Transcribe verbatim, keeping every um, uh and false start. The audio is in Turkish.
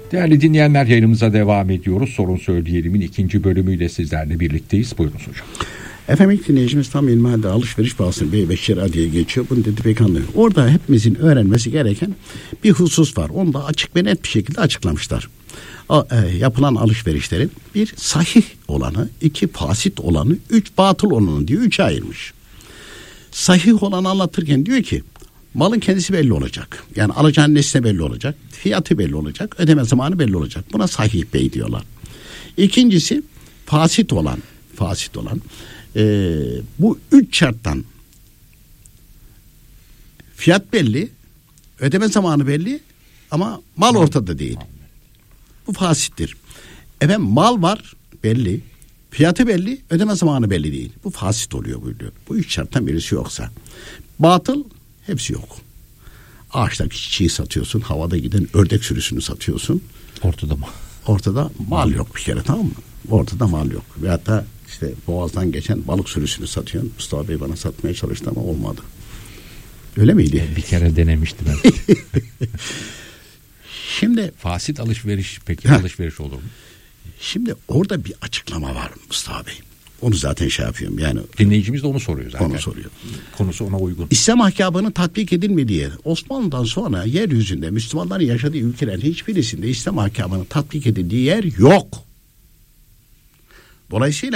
Değerli dinleyenler, yayınımıza devam ediyoruz. Sorun Söyleyelim'in ikinci bölümüyle sizlerle birlikteyiz. Buyurunuz hocam. Efendim ilk dinleyicimiz tam ilmihalde alışveriş bahsini Bey ve Şira diye geçiyor. Bunu dedi pek anlıyor. Orada hepimizin öğrenmesi gereken bir husus var. Onu da açık ve net bir şekilde açıklamışlar. O, e, yapılan alışverişlerin bir sahih olanı, iki fasit olanı, üç batıl olanı diyor. Üçe ayırmış. Sahih olanı anlatırken diyor ki malın kendisi belli olacak. Yani alacağın nesne belli olacak. Fiyatı belli olacak. Ödeme zamanı belli olacak. Buna sahih bey diyorlar. İkincisi fasit olan fasit olan e, bu üç şarttan fiyat belli, ödeme zamanı belli ama mal ortada değil. Bu fasittir. Efendim mal var belli, fiyatı belli, ödeme zamanı belli değil. Bu fasit oluyor buyuruyor. Bu üç şarttan birisi yoksa. Batıl hepsi yok. Ağaçtaki çiçeği satıyorsun, havada giden ördek sürüsünü satıyorsun. Ortada mı? Ortada mal yok bir kere, tamam mı? Ortada mal yok. Ve hatta işte boğazdan geçen balık sürüsünü satıyorsun. Mustafa Bey bana satmaya çalıştı ama olmadı. Öyle miydi? Bir kere denemiştim ben. Şimdi fasit alışveriş peki heh, alışveriş olur mu? Şimdi orada bir açıklama var Mustafa Bey. Onu zaten şey yapıyorum. Yani dinleyicimiz de onu soruyor zaten. Onu soruyor. Konusu ona uygun. İslam ahkamının tatbik edilmediği, Osmanlı'dan sonra yeryüzünde Müslümanların yaşadığı ülkelerin hiçbirisinde İslam ahkamının tatbik edildiği yer yok. Dolayısıyla